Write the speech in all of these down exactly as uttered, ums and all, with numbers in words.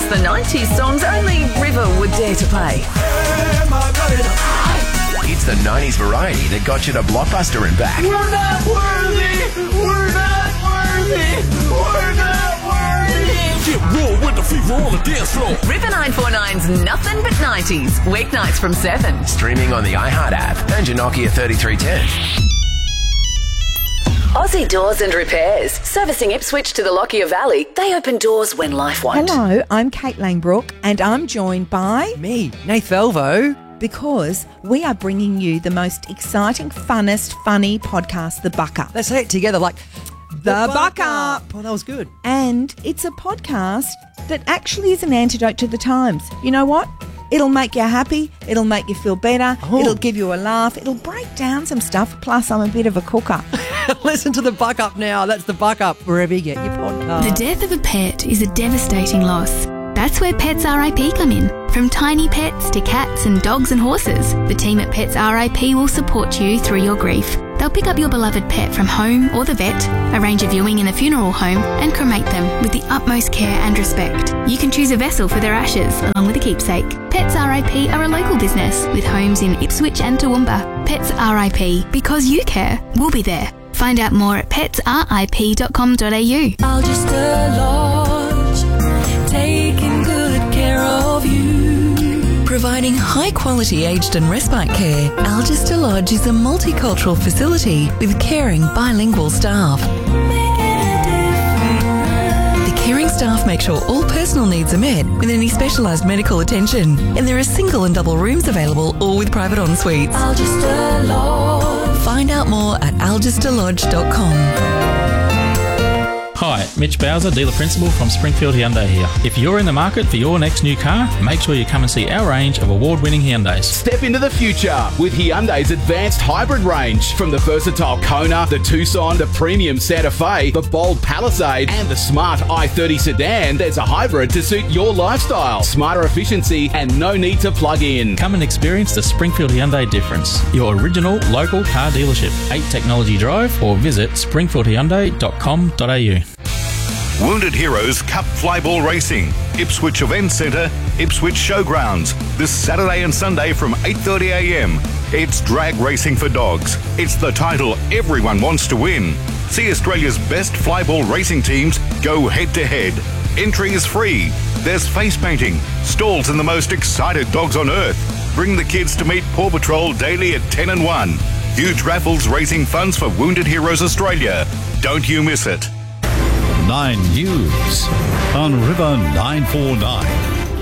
It's the nineties songs only River would dare to play. It's the nineties variety that got you to Blockbuster and back. We're not worthy! We're not worthy! We're not worthy! Get raw with the fever on the dance floor. River nine four nine's Nothing But nineties, weeknights from seven. Streaming on the iHeart app and your Nokia thirty-three ten. Aussie Doors and Repairs. Servicing Ipswich to the Lockyer Valley. They open doors when life won't. Hello, I'm Kate Langbrook and I'm joined by... Me, Nath Velvo. Because we are bringing you the most exciting, funnest, funny podcast, The Buck Up. Let's say it together like... The, the Buck Up. Oh, that was good. And it's a podcast that actually is an antidote to the times. You know what? It'll make you happy. It'll make you feel better. Oh. It'll give you a laugh. It'll break down some stuff. Plus, I'm a bit of a cooker. Listen to The Buck Up now. That's The Buck Up, wherever you get your podcast. The death of a pet is a devastating loss. That's where Pets R I P come in. From tiny pets to cats and dogs and horses, the team at Pets R I P will support you through your grief. They'll pick up your beloved pet from home or the vet, arrange a viewing in a funeral home, and cremate them with the utmost care and respect. You can choose a vessel for their ashes, along with a keepsake. Pets R I P are a local business with homes in Ipswich and Toowoomba. Pets R I P, because you care, we'll be there. Find out more at pets r i p dot com dot a u. Algester Lodge, taking good care of you. Providing high-quality aged and respite care, Algester Lodge is a multicultural facility with caring bilingual staff. The caring staff make sure all personal needs are met with any specialised medical attention, and there are single and double rooms available, all with private en-suites. Algester Lodge. Find out more at algester lodge dot com. Hi, Mitch Bowser, dealer principal from Springfield Hyundai here. If you're in the market for your next new car, make sure you come and see our range of award-winning Hyundais. Step into the future with Hyundai's advanced hybrid range. From the versatile Kona, the Tucson, the premium Santa Fe, the bold Palisade, and the smart i thirty sedan, there's a hybrid to suit your lifestyle. Smarter efficiency and no need to plug in. Come and experience the Springfield Hyundai difference. Your original local car dealership. eight Technology Drive or visit springfield hyundai dot com dot a u. Wounded Heroes Cup Flyball Racing, Ipswich Event Centre, Ipswich Showgrounds, this Saturday and Sunday from eight thirty a m. It's drag racing for dogs. It's the title everyone wants to win. See Australia's best flyball racing teams go head-to-head. Entry is free. There's face painting, stalls and the most excited dogs on earth. Bring the kids to meet Paw Patrol daily at ten and one. Huge raffles raising funds for Wounded Heroes Australia. Don't you miss it. Nine News on River nine four nine.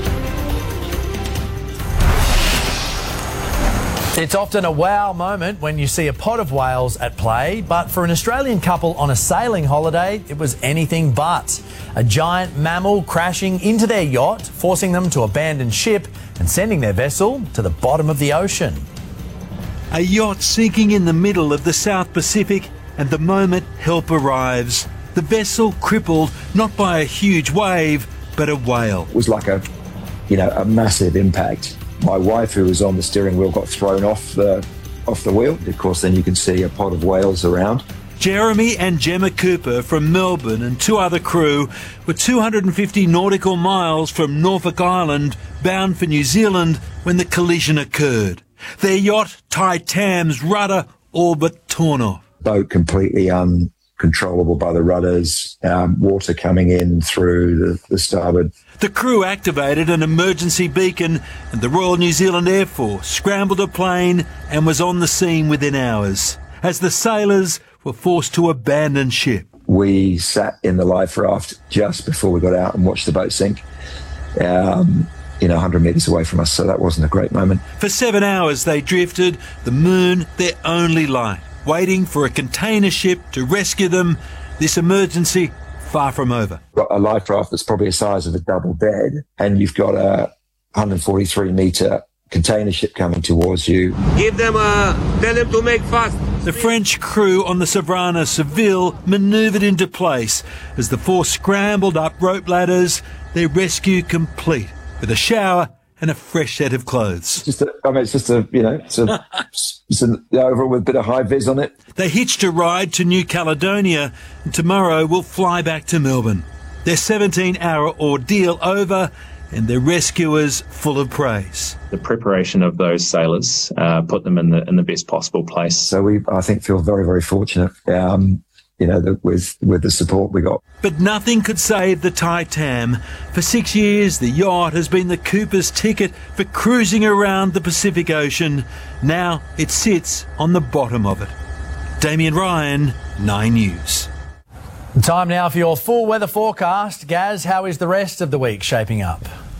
It's often a wow moment when you see a pod of whales at play, but for an Australian couple on a sailing holiday, it was anything but. A giant mammal crashing into their yacht, forcing them to abandon ship and sending their vessel to the bottom of the ocean. A yacht sinking in the middle of the South Pacific, and the moment help arrives, the vessel crippled not by a huge wave, but a whale. It was like a, you know, a massive impact. My wife, who was on the steering wheel, got thrown off the off the wheel. Of course, then you can see a pod of whales around. Jeremy and Gemma Cooper from Melbourne and two other crew were two hundred fifty nautical miles from Norfolk Island, bound for New Zealand, when the collision occurred. Their yacht, Titan's rudder, all but torn off. Boat completely uncontrollable by the rudders, um, water coming in through the, the starboard. The crew activated an emergency beacon, and the Royal New Zealand Air Force scrambled a plane and was on the scene within hours, as the sailors were forced to abandon ship. We sat in the life raft just before we got out and watched the boat sink, um, you know, one hundred metres away from us, so that wasn't a great moment. For seven hours they drifted, the moon their only light, waiting for a container ship to rescue them. This emergency far from over. Got a life raft that's probably the size of a double bed, and you've got a one hundred forty-three metre container ship coming towards you. Give them a... tell them to make fast. The French crew on the Savrana Seville manoeuvred into place as the four scrambled up rope ladders, their rescue complete, with a shower and a fresh set of clothes. Just a, I mean, it's just a, you know, it's a, it's an overall with a bit of high vis on it. They hitched a ride to New Caledonia, and tomorrow will fly back to Melbourne. Their seventeen hour ordeal over, and their rescuers full of praise. The preparation of those sailors uh, put them in the in the best possible place. So we, I think, feel very, very fortunate, um, you know, that with, with the support we got. But nothing could save the Titan. For six years, the yacht has been the Cooper's ticket for cruising around the Pacific Ocean. Now it sits on the bottom of it. Damien Ryan, Nine News. Time now for your full weather forecast. Gaz, how is the rest of the week shaping up?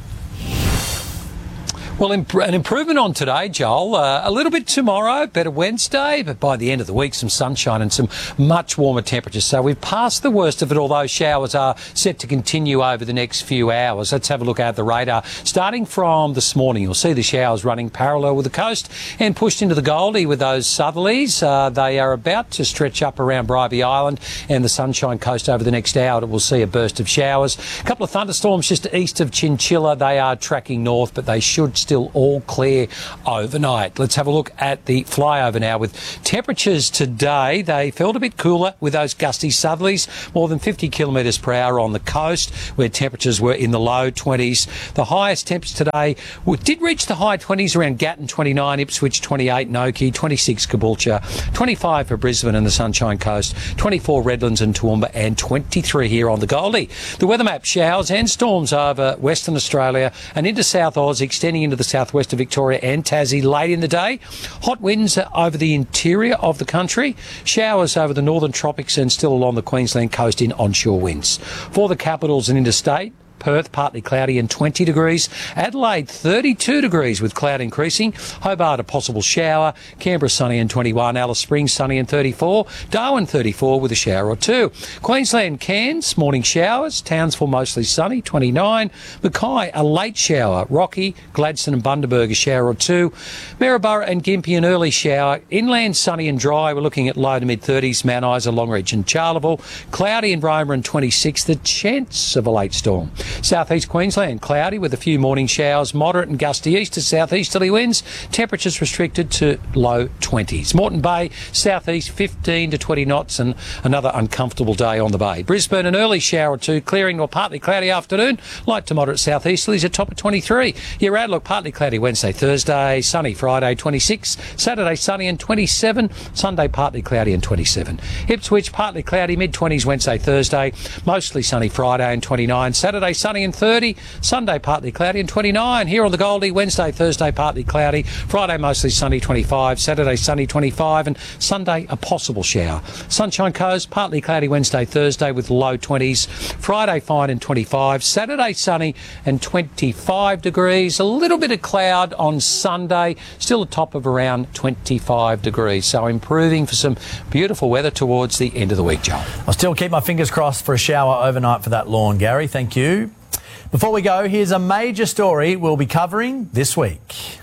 Well, imp- an improvement on today, Joel. Uh, a little bit tomorrow, better Wednesday, but by the end of the week, some sunshine and some much warmer temperatures. So we've passed the worst of it, although showers are set to continue over the next few hours. Let's have a look at the radar. Starting from this morning, you'll see the showers running parallel with the coast and pushed into the Goldie with those southerlies. Uh, they are about to stretch up around Bribie Island and the Sunshine Coast over the next hour. We'll see a burst of showers. A couple of thunderstorms just east of Chinchilla. They are tracking north, but they should still all clear overnight. Let's have a look at the flyover now with temperatures today. They felt a bit cooler with those gusty southerlies, more than fifty kilometres per hour on the coast, where temperatures were in the low twenties. The highest temps today did reach the high twenties around Gatton, twenty-nine, Ipswich, twenty-eight, Noki, twenty-six, Caboolture, twenty-five for Brisbane and the Sunshine Coast, twenty-four, Redlands and Toowoomba, and twenty-three here on the Goldie. The weather map: showers and storms over Western Australia and into South Oz, extending into the southwest of Victoria and Tassie late in the day. Hot winds over the interior of the country. Showers over the northern tropics and still along the Queensland coast in onshore winds. For the capitals and interstate, Perth, partly cloudy and twenty degrees. Adelaide, thirty-two degrees with cloud increasing. Hobart, a possible shower. Canberra, sunny and twenty-one. Alice Springs, sunny and thirty-four. Darwin, thirty-four with a shower or two. Queensland, Cairns, morning showers. Townsville, mostly sunny, twenty-nine. Mackay, a late shower. Rocky, Gladstone and Bundaberg, a shower or two. Maryborough and Gympie, an early shower. Inland, sunny and dry. We're looking at low to mid-thirties. Mount Isa, Longreach and Charleville. Cloudy in Roma and twenty-six. The chance of a late storm. Southeast Queensland, cloudy with a few morning showers, moderate and gusty east to southeasterly winds, temperatures restricted to low twenties. Moreton Bay, southeast fifteen to twenty knots and another uncomfortable day on the bay. Brisbane, an early shower or two, clearing or partly cloudy afternoon, light to moderate southeasterlies at top of twenty-three. Your outlook, partly cloudy Wednesday, Thursday, sunny Friday, twenty-six, Saturday sunny and twenty-seven, Sunday partly cloudy and twenty-seven. Ipswich, partly cloudy, mid-twenties Wednesday, Thursday, mostly sunny Friday and twenty-nine, Saturday sunny and thirty, Sunday partly cloudy and twenty-nine. Here on the Goldie, Wednesday, Thursday partly cloudy, Friday mostly sunny, twenty-five, Saturday sunny, twenty-five, and Sunday a possible shower. Sunshine Coast, partly cloudy Wednesday, Thursday with low twenties, Friday fine and twenty-five, Saturday sunny and twenty-five degrees, a little bit of cloud on Sunday, still a top of around twenty-five degrees, so improving for some beautiful weather towards the end of the week, Joel. I'll still keep my fingers crossed for a shower overnight for that lawn, Gary. Thank you. Before we go, here's a major story we'll be covering this week.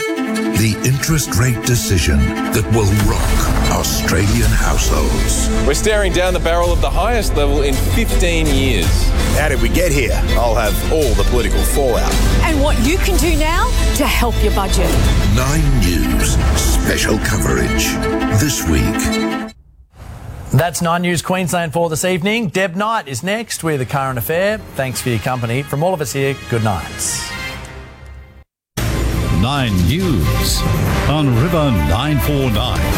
The interest rate decision that will rock Australian households. We're staring down the barrel of the highest level in fifteen years. How did we get here? I'll have all the political fallout. And what you can do now to help your budget. Nine News special coverage this week. That's Nine News Queensland for this evening. Deb Knight is next with a current affair. Thanks for your company. From all of us here, good night. Nine News on River nine four nine.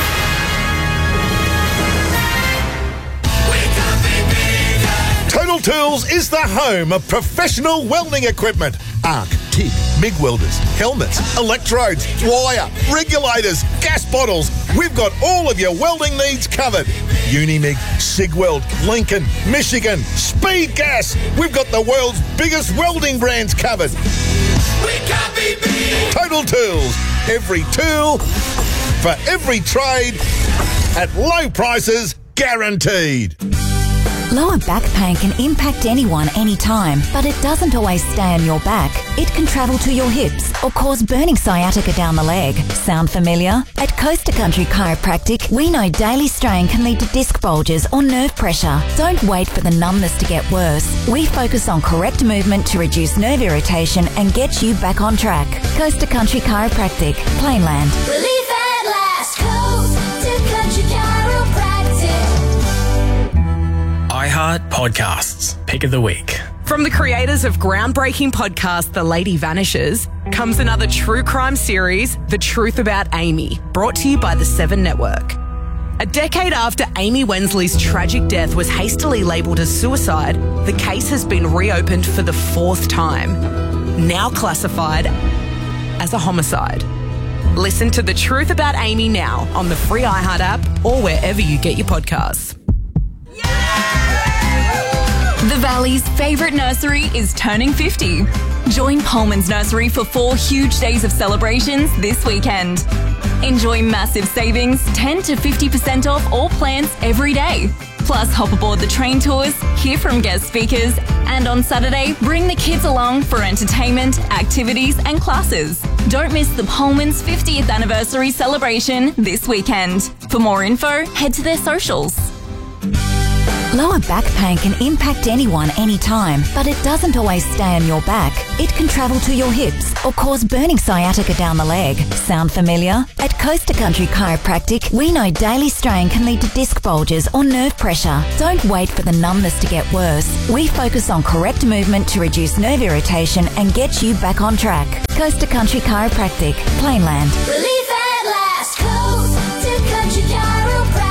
Total Tools is the home of professional welding equipment. Arc, TIG, MIG welders, helmets, electrodes, wire, regulators, gas bottles. We've got all of your welding needs covered. Unimig, Sigweld, Lincoln, Michigan, Speed Gas. We've got the world's biggest welding brands covered. We can't be beat. Total Tools. Every tool for every trade at low prices guaranteed. Lower back pain can impact anyone anytime, but it doesn't always stay on your back. It can travel to your hips or cause burning sciatica down the leg. Sound familiar? At Coast Country Chiropractic, we know daily strain can lead to disc bulges or nerve pressure. Don't wait for the numbness to get worse. We focus on correct movement to reduce nerve irritation and get you back on track. Coast Country Chiropractic, Plainland. Relief at last. Coast Country Chiropractic. iHeart Podcasts, Pick of the Week. From the creators of groundbreaking podcast The Lady Vanishes comes another true crime series, The Truth About Amy, brought to you by the Seven Network. A decade after Amy Wensley's tragic death was hastily labelled as suicide, the case has been reopened for the fourth time, now classified as a homicide. Listen to The Truth About Amy now on the free iHeart app or wherever you get your podcasts. The Valley's favourite nursery is turning fifty. Join Pullman's Nursery for four huge days of celebrations this weekend. Enjoy massive savings, ten to fifty percent off all plants every day. Plus, hop aboard the train tours, hear from guest speakers, and on Saturday, bring the kids along for entertainment, activities, and classes. Don't miss the Pullman's fiftieth anniversary celebration this weekend. For more info, head to their socials. Lower back pain can impact anyone anytime, but it doesn't always stay on your back. It can travel to your hips or cause burning sciatica down the leg. Sound familiar? At Coast Country Chiropractic, we know daily strain can lead to disc bulges or nerve pressure. Don't wait for the numbness to get worse. We focus on correct movement to reduce nerve irritation and get you back on track. Coast Country Chiropractic, Plainland. Relief at last. Coast to Country Chiropractic.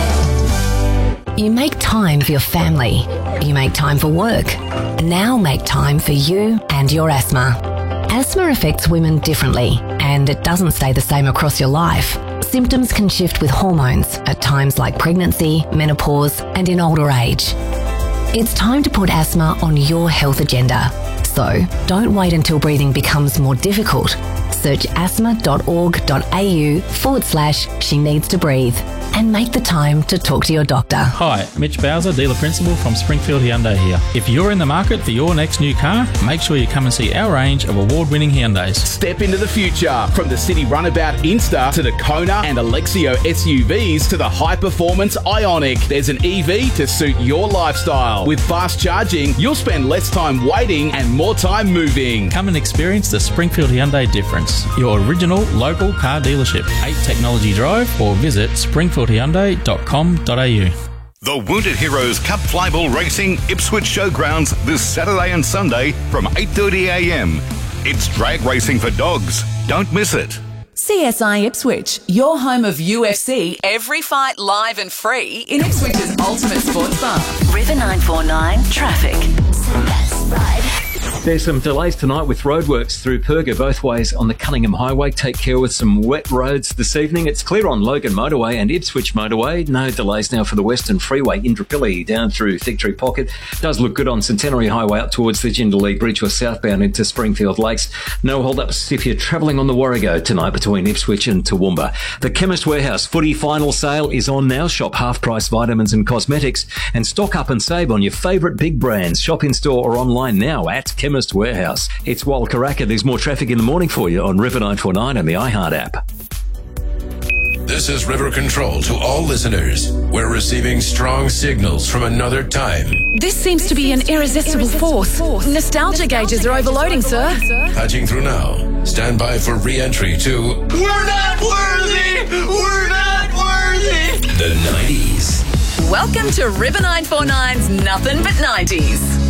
You make time for your family. You make time for work. Now make time for you and your asthma. Asthma affects women differently, and it doesn't stay the same across your life. Symptoms can shift with hormones at times like pregnancy, menopause, and in older age. It's time to put asthma on your health agenda. So don't wait until breathing becomes more difficult. Search asthma.org.au forward slash she needs to breathe and make the time to talk to your doctor. Hi, Mitch Bowser, dealer principal from Springfield Hyundai here. If you're in the market for your next new car, make sure you come and see our range of award-winning Hyundais. Step into the future. From the City Runabout Insta to the Kona and Alexio S U Vs to the high-performance Ioniq, there's an E V to suit your lifestyle. With fast charging, you'll spend less time waiting and more time moving. Come and experience the Springfield Hyundai difference. Your original local car dealership. eight Technology Drive or visit springfield hyundai dot com dot a u. The Wounded Heroes Cup Flyball Racing Ipswich Showgrounds this Saturday and Sunday from eight thirty a m. It's drag racing for dogs. Don't miss it. C S I Ipswich, your home of U F C, every fight live and free in Ipswich's ultimate sports bar. River nine four nine traffic. There's some delays tonight with roadworks through Perga both ways on the Cunningham Highway. Take care with some wet roads this evening. It's clear on Logan Motorway and Ipswich Motorway. No delays now for the Western Freeway, Indooroopilly down through Victory Pocket. Does look good on Centenary Highway up towards the Jindalee Bridge or southbound into Springfield Lakes. No hold-ups if you're travelling on the Warrego tonight between Ipswich and Toowoomba. The Chemist Warehouse footy final sale is on now. Shop half-price vitamins and cosmetics and stock up and save on your favourite big brands. Shop in-store or online now at Chemist Warehouse. It's Wal Karaka. There's more traffic in the morning for you on River nine four nine and the iHeart app. This is River Control to all listeners. We're receiving strong signals from another time. This seems to be an irresistible force. Nostalgia gauges are overloading, sir. Patching through now. Stand by for re-entry to... We're not worthy! We're not worthy! The nineties. Welcome to River nine four nine's Nothing But nineties.